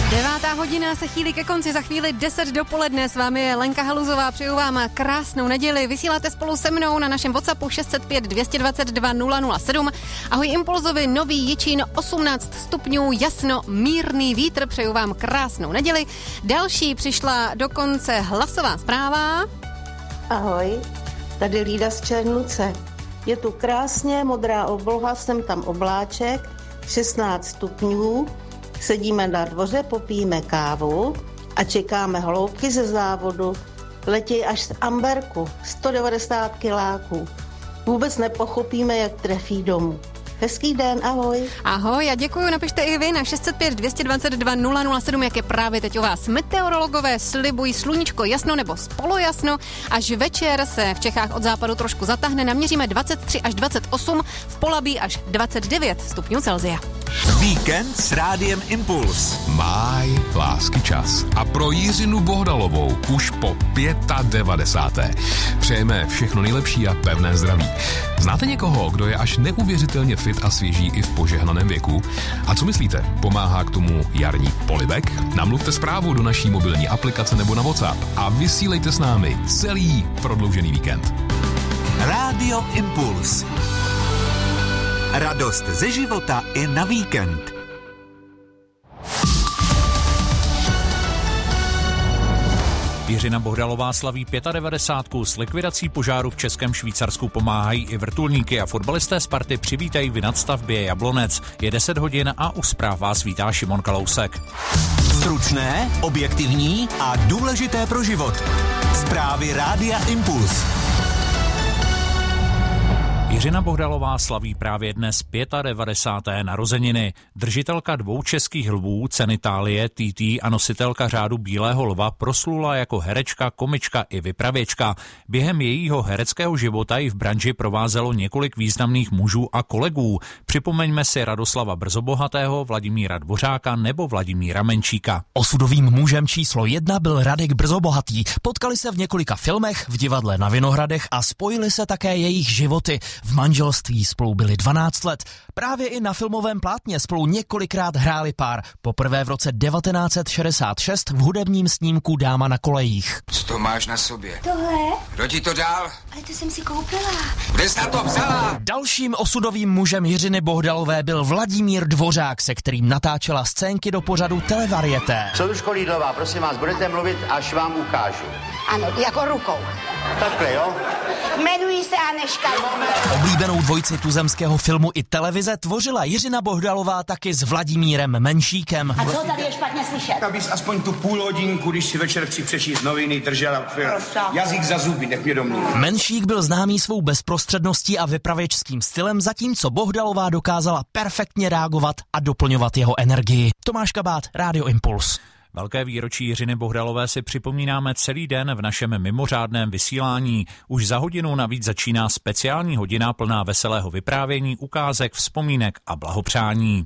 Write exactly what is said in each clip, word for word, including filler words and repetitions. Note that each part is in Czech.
Devátá hodina se chýlí ke konci, za chvíli deset dopoledne. S vámi je Lenka Haluzová, přeju vám krásnou neděli. Vysíláte spolu se mnou na našem WhatsAppu šest set pět dvě stě dvacet dva nula nula sedm. Ahoj Impulzovi, Nový Jičín, osmnáct stupňů, jasno, mírný vítr, přeju vám krásnou neděli. Další přišla dokonce hlasová zpráva. Ahoj, tady Lída z Černuce. Je tu krásně modrá obloha, jsem tam obláček, šestnáct stupňů. Sedíme na dvoře, popijeme kávu a čekáme holoubky ze závodu. Letějí až z Amberku, sto devadesát kiláků. Vůbec nepochopíme, jak trefí domů. Hezký den, ahoj. Ahoj, a děkuju, napište i vy na šest set pět dvě stě dvacet dva nula nula sedm, jak je právě teď u vás. Meteorologové slibují sluníčko, jasno nebo polojasno. Až večer se v Čechách od západu trošku zatáhne, naměříme dvacet tři až dvacet osm, v Polabí až dvacet devět stupňů Celsia. Víkend s Rádiem Impuls. Máj, lásky čas. A pro Jiřinu Bohdalovou už po devadesáté páté přejeme všechno nejlepší a pevné zdraví. Znáte někoho, kdo je až neuvěřitelně fit a svěží i v požehnaném věku? A co myslíte? Pomáhá k tomu jarní polibek? Namluvte zprávu do naší mobilní aplikace nebo na WhatsApp a vysílejte s námi celý prodloužený víkend. Rádio Impuls. Radost ze života i na víkend. Jiřina Bohdalová slaví devadesátku pět. S likvidací požáru v Českém Švýcarsku pomáhají i vrtulníky a fotbalisté Sparty přivítají v nadstavbě Jablonec. Je deset hodin a u zpráv vás vítá Šimon Kalousek. Stručné, objektivní a důležité pro život. Zprávy Rádia Impuls. Jiřina Bohdalová slaví právě dnes devadesáté páté narozeniny. Držitelka dvou českých lvů, ceny Thálie, T T a nositelka řádu Bílého lva proslula jako herečka, komička i vypravěčka. Během jejího hereckého života ji v branži provázelo několik významných mužů a kolegů. Připomeňme si Radoslava Brzobohatého, Vladimíra Dvořáka nebo Vladimíra Menšíka. Osudovým mužem číslo jedna byl Radek Brzobohatý. Potkali se v několika filmech, v divadle na Vinohradech a spojili se také jejich životy. V manželství spolu byli dvanáct let. Právě i na filmovém plátně spolu několikrát hráli pár. Poprvé v roce devatenáct set šedesát šest v hudebním snímku Dáma na kolejích. Co to máš na sobě? Tohle? Kdo ti to dal? Ale to jsem si koupila. Kde jsi na to vzala? Dalším osudovým mužem Jiřiny Bohdalové byl Vladimír Dvořák, se kterým natáčela scénky do pořadu Televarieté. Soudružko Lídlová, prosím vás, budete mluvit, až vám ukážu. Ano, jako rukou. Takhle, jo? Jmenuji se Aneška. Oblíbenou dvojici tuzemského filmu i televize tvořila Jiřina Bohdalová taky s Vladimírem Menšíkem. A co tady je špatně slyšet? Abys aspoň tu půl hodinku, když si večer chci přečíst noviny, držela jazyk za zuby, nech mě domluvit. Menšík byl známý svou bezprostředností a vypravěčským stylem, zatímco Bohdalová dokázala perfektně reagovat a doplňovat jeho energii. Tomáš Kabát, Rádio Impuls. Velké výročí Jiřiny Bohdalové si připomínáme celý den v našem mimořádném vysílání. Už za hodinu navíc začíná speciální hodina plná veselého vyprávění, ukázek, vzpomínek a blahopřání.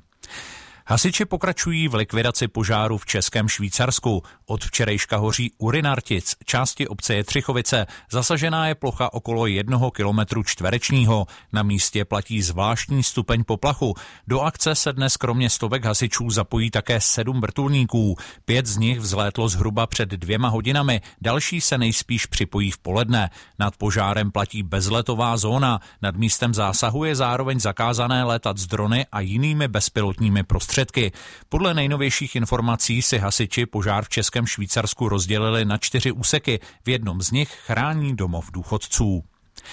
Hasiči pokračují v likvidaci požáru v Českém Švýcarsku. Od včerejška hoří u Rynartic, části obce Jetřichovice. Zasažená je plocha okolo jednoho kilometru čtverečního. Na místě platí zvláštní stupeň poplachu. Do akce se dnes kromě stovek hasičů zapojí také sedm vrtulníků. Pět z nich vzlétlo zhruba před dvěma hodinami, další se nejspíš připojí v poledne. Nad požárem platí bezletová zóna. Nad místem zásahu je zároveň zakázané létat s drony a jinými bezpilotními prostředky. Podle nejnovějších informací si hasiči požár v Českém Švýcarsku rozdělili na čtyři úseky. V jednom z nich chrání domov důchodců.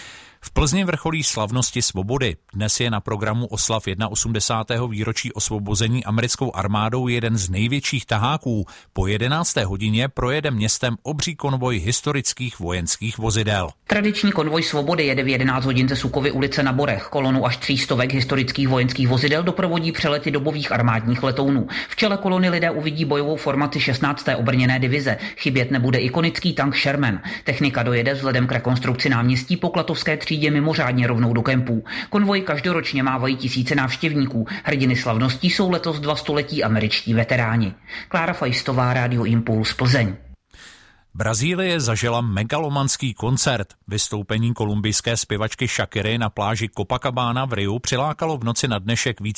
V Plzni vrcholí slavnosti svobody. Dnes je na programu oslav osmdesátého prvního výročí osvobození americkou armádou jeden z největších taháků. Po jedenácté hodině projede městem obří konvoj historických vojenských vozidel. Tradiční konvoj svobody jede v jedenáct hodin ze Sukovy ulice na Borech. Kolonu až tří stovek historických vojenských vozidel doprovodí přelety dobových armádních letounů. V čele kolony lidé uvidí bojovou formaci šestnácté obrněné divize. Chybět nebude ikonický tank Sherman. Technika dojede vzhledem k rekonstrukci náměstí po Klatovské třídě mimořádně rovnou do kempů. Konvoj každoročně mávají tisíce návštěvníků. Hrdiny slavností jsou letos dva století američtí veteráni. Klára Fajstová, Rádio Impuls, Plzeň. Brazílie zažila megalomanský koncert. Vystoupení kolumbijské zpěvačky Shakiry na pláži Copacabana v Riu přilákalo v noci na dnešek více